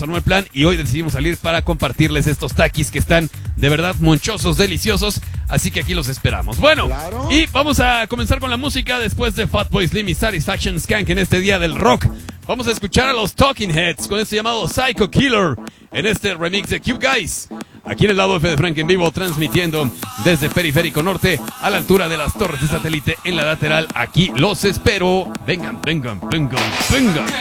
armó el plan y hoy decidimos salir para compartirles estos taquis que están de verdad monchosos, deliciosos. Así que aquí los esperamos. Bueno, Claro. y vamos a comenzar con la música después de Fatboy Slim y Satisfaction Skank en este día del rock. Vamos a escuchar a los Talking Heads con este llamado Psycho Killer en este remix de Cube Guys. Aquí en el lado F de Frank en vivo, transmitiendo desde Periférico Norte a la altura de las torres de satélite en la lateral. Aquí los espero. Vengan, vengan, vengan, vengan.